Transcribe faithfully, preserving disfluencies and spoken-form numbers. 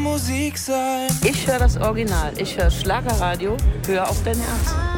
Musik sein. Ich höre das Original. Ich höre Schlagerradio. Hör auf dein Herz.